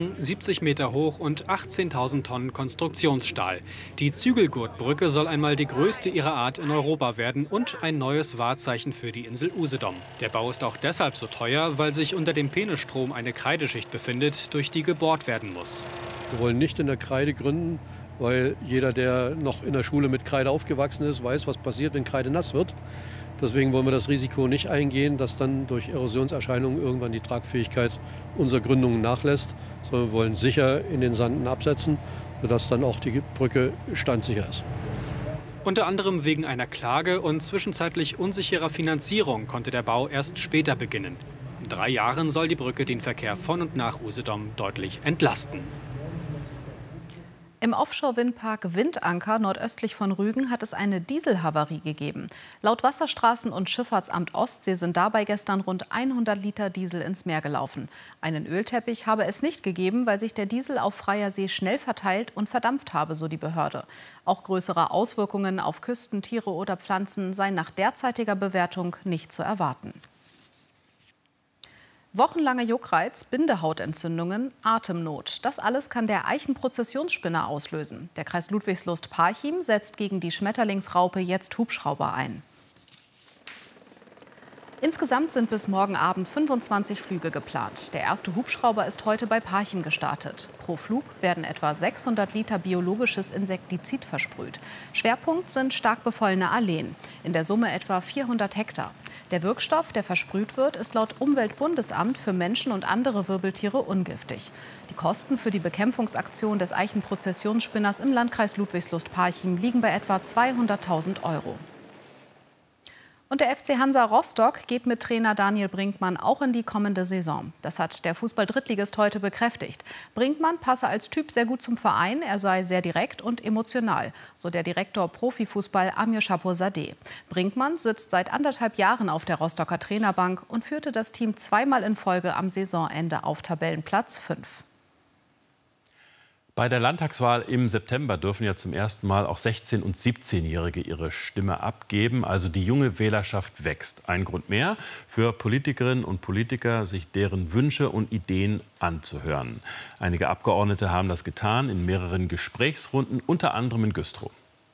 70 Meter hoch und 18.000 Tonnen Konstruktionsstahl. Die Zügelgurtbrücke soll einmal die größte ihrer Art in Europa werden und ein neues Wahrzeichen für die Insel Usedom. Der Bau ist auch deshalb so teuer, weil sich unter dem Peenestrom eine Kreideschicht befindet, durch die gebohrt werden muss. Wir wollen nicht in der Kreide gründen, weil jeder, der noch in der Schule mit Kreide aufgewachsen ist, weiß, was passiert, wenn Kreide nass wird. Deswegen wollen wir das Risiko nicht eingehen, dass dann durch Erosionserscheinungen irgendwann die Tragfähigkeit unserer Gründungen nachlässt, sondern wir wollen sicher in den Sanden absetzen, sodass dann auch die Brücke standsicher ist. Unter anderem wegen einer Klage und zwischenzeitlich unsicherer Finanzierung konnte der Bau erst später beginnen. In 3 Jahren soll die Brücke den Verkehr von und nach Usedom deutlich entlasten. Im Offshore-Windpark Windanker nordöstlich von Rügen hat es eine Dieselhavarie gegeben. Laut Wasserstraßen- und Schifffahrtsamt Ostsee sind dabei gestern rund 100 Liter Diesel ins Meer gelaufen. Einen Ölteppich habe es nicht gegeben, weil sich der Diesel auf freier See schnell verteilt und verdampft habe, so die Behörde. Auch größere Auswirkungen auf Küsten, Tiere oder Pflanzen seien nach derzeitiger Bewertung nicht zu erwarten. Wochenlanger Juckreiz, Bindehautentzündungen, Atemnot. Das alles kann der Eichenprozessionsspinner auslösen. Der Kreis Ludwigslust-Parchim setzt gegen die Schmetterlingsraupe jetzt Hubschrauber ein. Insgesamt sind bis morgen Abend 25 Flüge geplant. Der erste Hubschrauber ist heute bei Parchim gestartet. Pro Flug werden etwa 600 Liter biologisches Insektizid versprüht. Schwerpunkt sind stark befallene Alleen. In der Summe etwa 400 Hektar. Der Wirkstoff, der versprüht wird, ist laut Umweltbundesamt für Menschen und andere Wirbeltiere ungiftig. Die Kosten für die Bekämpfungsaktion des Eichenprozessionsspinners im Landkreis Ludwigslust-Parchim liegen bei etwa 200.000 €. Und der FC Hansa Rostock geht mit Trainer Daniel Brinkmann auch in die kommende Saison. Das hat der Fußball-Drittligist heute bekräftigt. Brinkmann passe als Typ sehr gut zum Verein, er sei sehr direkt und emotional, so der Direktor Profifußball Amir Chaporzadeh. Brinkmann sitzt seit 1,5 Jahren auf der Rostocker Trainerbank und führte das Team zweimal in Folge am Saisonende auf Tabellenplatz 5. Bei der Landtagswahl im September dürfen ja zum ersten Mal auch 16- und 17-Jährige ihre Stimme abgeben. Also die junge Wählerschaft wächst. Ein Grund mehr für Politikerinnen und Politiker, sich deren Wünsche und Ideen anzuhören. Einige Abgeordnete haben das getan in mehreren Gesprächsrunden, unter anderem in Güstrow.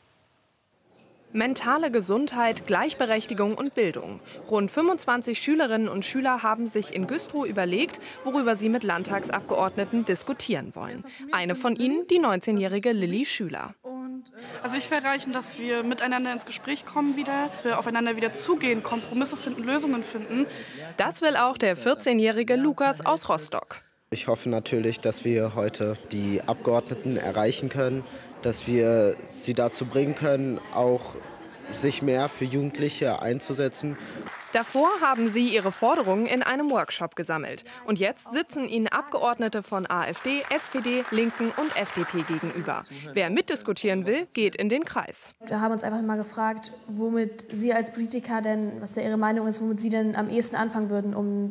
Mentale Gesundheit, Gleichberechtigung und Bildung. Rund 25 Schülerinnen und Schüler haben sich in Güstrow überlegt, worüber sie mit Landtagsabgeordneten diskutieren wollen. Eine von ihnen, die 19-jährige Lilly Schüler. Also ich will erreichen, dass wir miteinander ins Gespräch kommen wieder, dass wir aufeinander wieder zugehen, Kompromisse finden, Lösungen finden. Das will auch der 14-jährige Lukas aus Rostock. Ich hoffe natürlich, dass wir heute die Abgeordneten erreichen können, dass wir sie dazu bringen können, auch sich mehr für Jugendliche einzusetzen. Davor haben sie ihre Forderungen in einem Workshop gesammelt. Und jetzt sitzen ihnen Abgeordnete von AfD, SPD, Linken und FDP gegenüber. Wer mitdiskutieren will, geht in den Kreis. Wir haben uns einfach mal gefragt, womit Sie als Politiker denn, was da Ihre Meinung ist, womit Sie denn am ehesten anfangen würden, um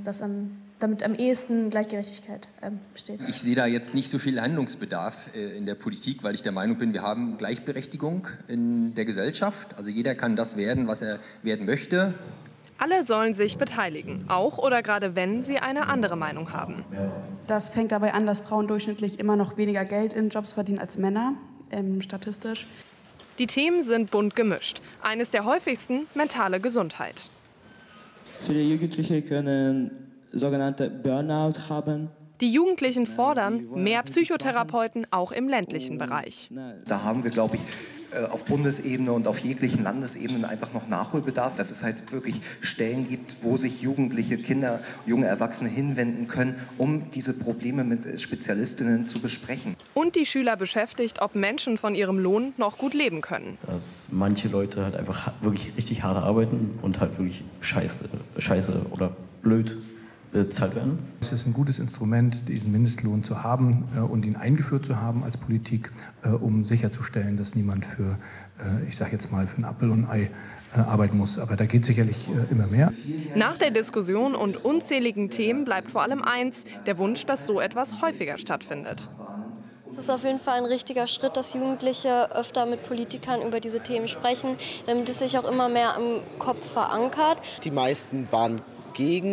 damit am ehesten Gleichgerechtigkeit besteht. Ich sehe da jetzt nicht so viel Handlungsbedarf in der Politik, weil ich der Meinung bin, wir haben Gleichberechtigung in der Gesellschaft. Also jeder kann das werden, was er werden möchte. Alle sollen sich beteiligen, auch oder gerade wenn sie eine andere Meinung haben. Das fängt dabei an, dass Frauen durchschnittlich immer noch weniger Geld in Jobs verdienen als Männer, statistisch. Die Themen sind bunt gemischt. Eines der häufigsten: mentale Gesundheit. Viele Jugendliche können sogenannte Burnout haben. Die Jugendlichen fordern mehr Psychotherapeuten, auch im ländlichen Bereich. Da haben wir, glaube ich, auf Bundesebene und auf jeglichen Landesebenen einfach noch Nachholbedarf, dass es halt wirklich Stellen gibt, wo sich Jugendliche, Kinder, junge Erwachsene hinwenden können, um diese Probleme mit Spezialistinnen zu besprechen. Und die Schüler beschäftigt, ob Menschen von ihrem Lohn noch gut leben können. Dass manche Leute halt einfach wirklich richtig hart arbeiten und halt wirklich scheiße oder blöd bezahlt werden. Es ist ein gutes Instrument, diesen Mindestlohn zu haben und ihn eingeführt zu haben als Politik, um sicherzustellen, dass niemand für, ich sage jetzt mal, für ein Apfel und ein Ei arbeiten muss. Aber da geht sicherlich immer mehr. Nach der Diskussion und unzähligen Themen bleibt vor allem eins: der Wunsch, dass so etwas häufiger stattfindet. Es ist auf jeden Fall ein richtiger Schritt, dass Jugendliche öfter mit Politikern über diese Themen sprechen, damit es sich auch immer mehr im Kopf verankert. Die meisten waren gegen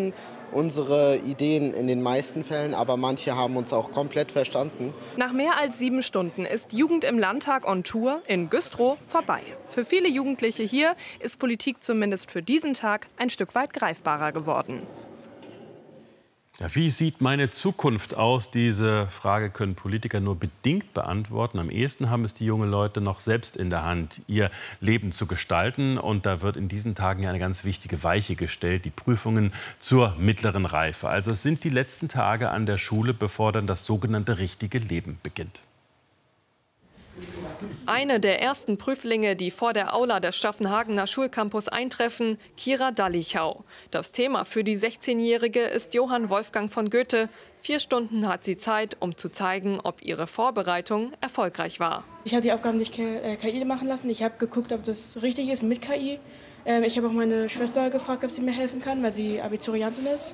unsere Ideen in den meisten Fällen, aber manche haben uns auch komplett verstanden. Nach mehr als 7 Stunden ist Jugend im Landtag on Tour in Güstrow vorbei. Für viele Jugendliche hier ist Politik zumindest für diesen Tag ein Stück weit greifbarer geworden. Ja, wie sieht meine Zukunft aus? Diese Frage können Politiker nur bedingt beantworten. Am ehesten haben es die jungen Leute noch selbst in der Hand, ihr Leben zu gestalten. Und da wird in diesen Tagen ja eine ganz wichtige Weiche gestellt, die Prüfungen zur mittleren Reife. Also es sind die letzten Tage an der Schule, bevor dann das sogenannte richtige Leben beginnt. Eine der ersten Prüflinge, die vor der Aula des Staffenhagener Schulcampus eintreffen, Kira Dallichau. Das Thema für die 16-Jährige ist Johann Wolfgang von Goethe. 4 Stunden hat sie Zeit, um zu zeigen, ob ihre Vorbereitung erfolgreich war. Ich habe die Aufgaben nicht KI machen lassen. Ich habe geguckt, ob das richtig ist mit KI. Ich habe auch meine Schwester gefragt, ob sie mir helfen kann, weil sie Abiturientin ist.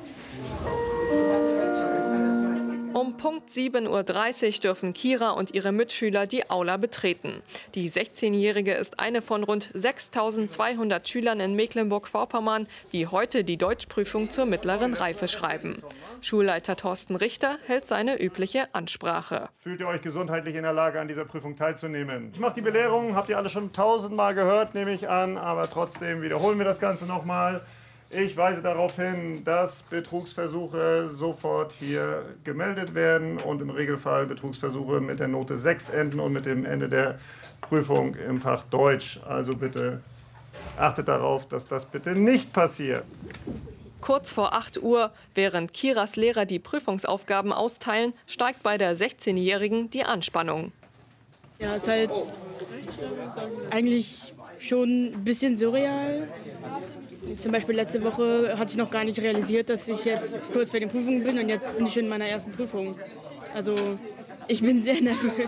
Um Punkt 7:30 Uhr dürfen Kira und ihre Mitschüler die Aula betreten. Die 16-Jährige ist eine von rund 6.200 Schülern in Mecklenburg-Vorpommern, die heute die Deutschprüfung zur mittleren Reife schreiben. Schulleiter Thorsten Richter hält seine übliche Ansprache. Fühlt ihr euch gesundheitlich in der Lage, an dieser Prüfung teilzunehmen? Ich mache die Belehrung, habt ihr alle schon 1000-mal gehört, nehme ich an, aber trotzdem wiederholen wir das Ganze nochmal. Ich weise darauf hin, dass Betrugsversuche sofort hier gemeldet werden und im Regelfall Betrugsversuche mit der Note 6 enden und mit dem Ende der Prüfung im Fach Deutsch. Also bitte achtet darauf, dass das bitte nicht passiert. Kurz vor 8 Uhr, während Kiras Lehrer die Prüfungsaufgaben austeilen, steigt bei der 16-Jährigen die Anspannung. Ja, ist halt eigentlich schon ein bisschen surreal. Zum Beispiel letzte Woche hatte ich noch gar nicht realisiert, dass ich jetzt kurz vor den Prüfungen bin und jetzt bin ich schon in meiner ersten Prüfung. Also ich bin sehr nervös.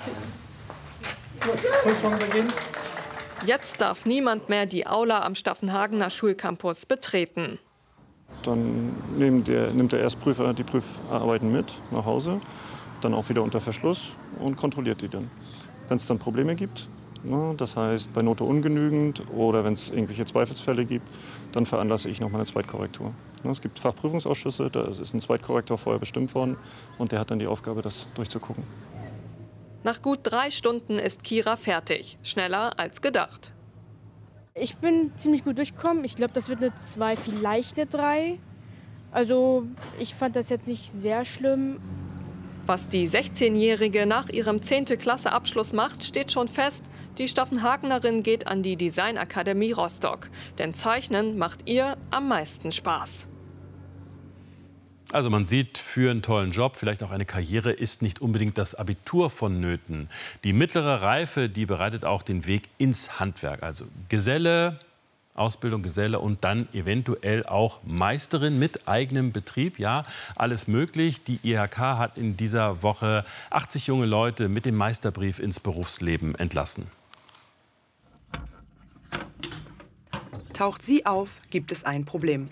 Jetzt darf niemand mehr die Aula am Staffenhagener Schulcampus betreten. Dann nimmt der Erstprüfer die Prüfarbeiten mit nach Hause, dann auch wieder unter Verschluss und kontrolliert die dann. Wenn es dann Probleme gibt, das heißt bei Note ungenügend oder wenn es irgendwelche Zweifelsfälle gibt, dann veranlasse ich nochmal eine Zweitkorrektur. Es gibt Fachprüfungsausschüsse, da ist ein Zweitkorrektor vorher bestimmt worden und der hat dann die Aufgabe, das durchzugucken. Nach gut 3 Stunden ist Kira fertig, schneller als gedacht. Ich bin ziemlich gut durchgekommen. Ich glaube, das wird eine 2, vielleicht eine 3. Also ich fand das jetzt nicht sehr schlimm. Was die 16-Jährige nach ihrem 10. Klasse-Abschluss macht, steht schon fest. Die Staffenhagenerin geht an die Designakademie Rostock. Denn Zeichnen macht ihr am meisten Spaß. Also man sieht, für einen tollen Job, vielleicht auch eine Karriere, ist nicht unbedingt das Abitur vonnöten. Die mittlere Reife, die bereitet auch den Weg ins Handwerk. Also Geselle, Ausbildung Geselle und dann eventuell auch Meisterin mit eigenem Betrieb. Ja, alles möglich. Die IHK hat in dieser Woche 80 junge Leute mit dem Meisterbrief ins Berufsleben entlassen. Taucht sie auf, gibt es ein Problem.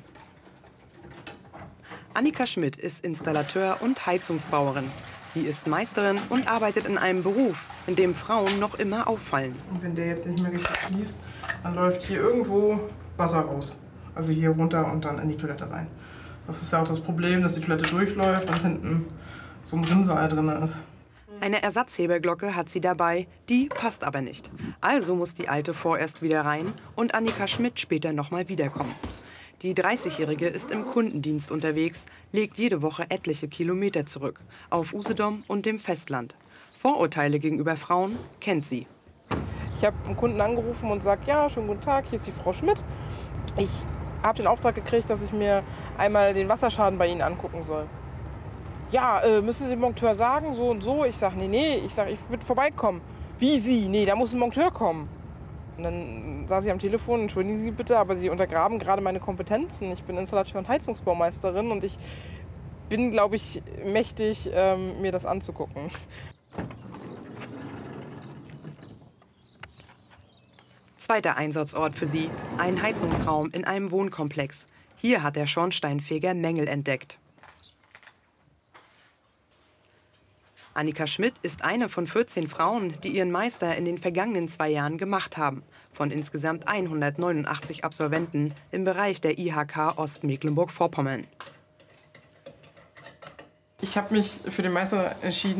Annika Schmidt ist Installateur und Heizungsbauerin. Sie ist Meisterin und arbeitet in einem Beruf, in dem Frauen noch immer auffallen. Und wenn der jetzt nicht mehr richtig fließt, dann läuft hier irgendwo Wasser raus. Also hier runter und dann in die Toilette rein. Das ist ja auch das Problem, dass die Toilette durchläuft und hinten so ein Rinnsal drin ist. Eine Ersatzhebelglocke hat sie dabei, die passt aber nicht. Also muss die alte vorerst wieder rein und Annika Schmidt später noch mal wiederkommen. Die 30-Jährige ist im Kundendienst unterwegs, legt jede Woche etliche Kilometer zurück, auf Usedom und dem Festland. Vorurteile gegenüber Frauen kennt sie. Ich habe einen Kunden angerufen und sagt, ja, schönen guten Tag, hier ist die Frau Schmidt. Ich habe den Auftrag gekriegt, dass ich mir einmal den Wasserschaden bei Ihnen angucken soll. Ja, müssen Sie dem Monteur sagen, so und so? Ich sage, nee, ich würde vorbeikommen. Wie Sie? Nee, da muss ein Monteur kommen. Und dann saß ich am Telefon, entschuldigen Sie bitte, aber Sie untergraben gerade meine Kompetenzen. Ich bin Installateur und Heizungsbaumeisterin und ich bin, glaube ich, mächtig, mir das anzugucken. Zweiter Einsatzort für sie, ein Heizungsraum in einem Wohnkomplex. Hier hat der Schornsteinfeger Mängel entdeckt. Annika Schmidt ist eine von 14 Frauen, die ihren Meister in den vergangenen 2 Jahren gemacht haben. Von insgesamt 189 Absolventen im Bereich der IHK Ostmecklenburg-Vorpommern. Ich habe mich für den Meister entschieden.